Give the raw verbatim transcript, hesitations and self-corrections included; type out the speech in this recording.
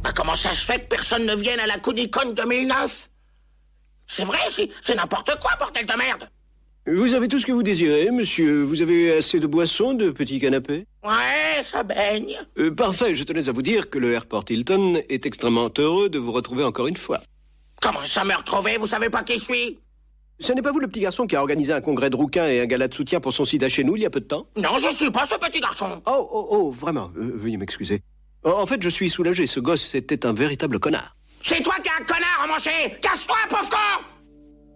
Bah comment ça se fait que personne ne vienne à la Coudicon deux mille neuf? C'est vrai, c'est n'importe quoi, bordel de merde. Vous avez tout ce que vous désirez, monsieur. Vous avez assez de boissons, de petits canapés? Ouais, ça baigne. Euh, parfait, je tenais à vous dire que le Airport Hilton est extrêmement heureux de vous retrouver encore une fois. Comment ça me retrouver? Vous savez pas qui je suis? Ce n'est pas vous le petit garçon qui a organisé un congrès de rouquins et un gala de soutien pour son sida chez nous il y a peu de temps? Non, je suis pas ce petit garçon. Oh, oh, oh, vraiment, euh, veuillez m'excuser. Oh, en fait, je suis soulagé, ce gosse était un véritable connard. C'est toi qui es un connard, mon chéri. Casse-toi, pauvre con!